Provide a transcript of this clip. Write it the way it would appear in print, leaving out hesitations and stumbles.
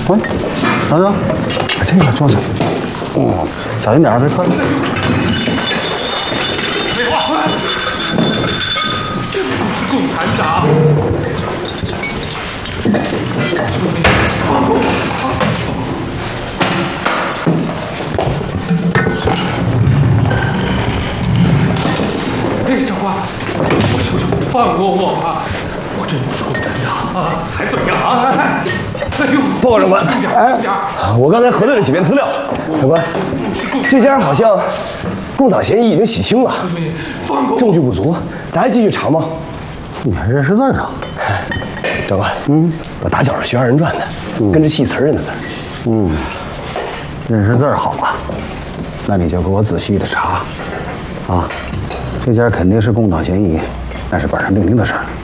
等等，把这个装上。小心点，别磕。 废话，这不是共产党。哎，长官，我求求你放过我吧！我真不是共产党啊，还怎么样啊？哎呦， 报告长官，我刚才核对了几遍资料，长官，这家好像共党嫌疑已经洗清了，证据不足，咱还继续查吗？ 你还认识字啊？ 长官，我打小是学二人转的，跟着戏词认的字。 认识字好啊，那你就给我仔细的查，啊，这家肯定是共党嫌疑，那是板上钉钉的事儿。